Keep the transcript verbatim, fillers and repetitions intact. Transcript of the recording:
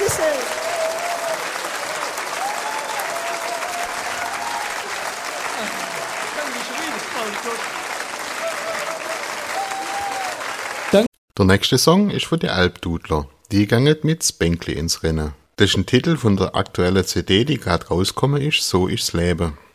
Dankeschön. Der nächste Song ist von den Alpdudler. Die gangen mit Spengli ins Rennen. Das ist ein Titel von der aktuellen C D, die gerade rausgekommen ist, So ist's Leben.